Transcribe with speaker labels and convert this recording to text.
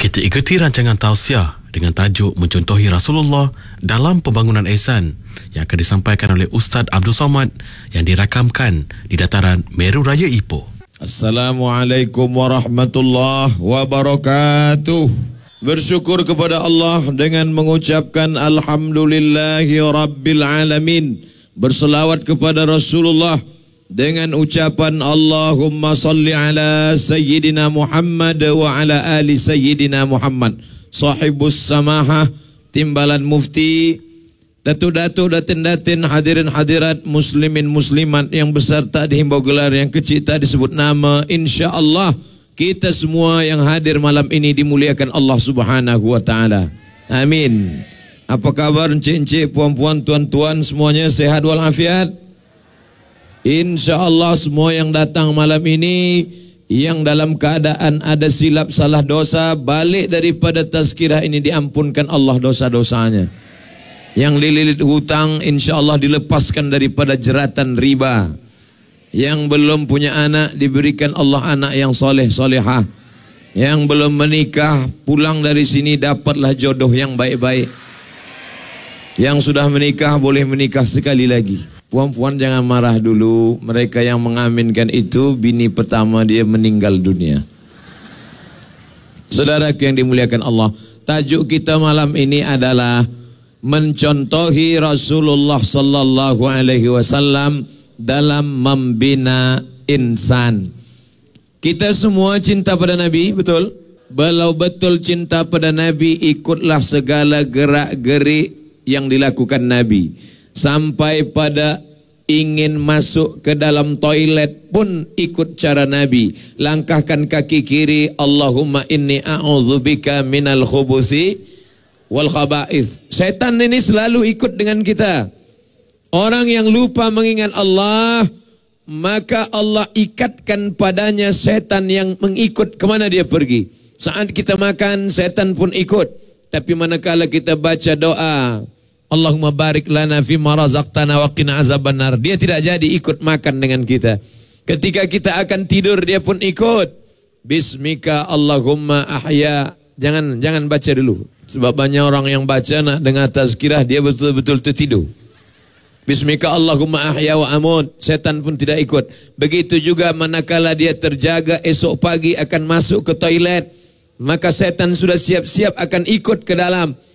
Speaker 1: Kita ikuti rancangan tausiah dengan tajuk Mencontohi Rasulullah dalam Pembangunan Ihsan yang akan disampaikan oleh Ustaz Abdul Somad yang dirakamkan di dataran Meru Raya Ipoh.
Speaker 2: Assalamualaikum warahmatullahi wabarakatuh. Bersyukur kepada Allah dengan mengucapkan Alhamdulillahi Rabbil Alamin. Berselawat kepada Rasulullah dengan ucapan Allahumma salli ala Sayyidina Muhammad wa ala ali Sayyidina Muhammad. Sahibus samahah, timbalan mufti, datuk-datuk, datin-datin, hadirin hadirat, muslimin muslimat yang besar tak dihimbau gelar, yang kecil tak disebut nama. InsyaAllah kita semua yang hadir malam ini dimuliakan Allah Subhanahu wa ta'ala. Amin. Apa kabar encik-encik, puan-puan, tuan-tuan, semuanya sehat walafiat? InsyaAllah semua yang datang malam ini yang dalam keadaan ada silap salah dosa, balik daripada tazkirah ini diampunkan Allah dosa-dosanya. Yang dililit hutang insyaAllah dilepaskan daripada jeratan riba. Yang belum punya anak diberikan Allah anak yang soleh solehah. Yang belum menikah pulang dari sini dapatlah jodoh yang baik-baik. Yang sudah menikah boleh menikah sekali lagi. Puan-puan jangan marah dulu. Mereka yang mengaminkan itu bini pertama dia meninggal dunia. Saudaraku yang dimuliakan Allah, tajuk kita malam ini adalah mencontohi Rasulullah sallallahu alaihi wasallam dalam membina insan. Kita semua cinta pada Nabi, betul? Kalau betul cinta pada Nabi, ikutlah segala gerak-gerik yang dilakukan Nabi. Sampai pada ingin masuk ke dalam toilet pun ikut cara Nabi. Langkahkan kaki kiri, Allahumma inni a'udzubika minal khubuthi wal khaba'ith. Syaitan ini selalu ikut dengan kita. Orang yang lupa mengingat Allah, maka Allah ikatkan padanya setan yang mengikut kemana dia pergi. Saat kita makan, setan pun ikut. Tapi manakala kita baca doa, Allahumma barik lana fima razaqtana wa qina azabannar, dia tidak jadi ikut makan dengan kita. Ketika kita akan tidur dia pun ikut. Bismika Allahumma ahya. Jangan baca dulu. Sebab banyak orang yang baca nak dengar tazkirah dia betul-betul tertidur. Bismika Allahumma ahya wa amut, setan pun tidak ikut. Begitu juga manakala dia terjaga esok pagi akan masuk ke toilet, maka setan sudah siap-siap akan ikut ke dalam.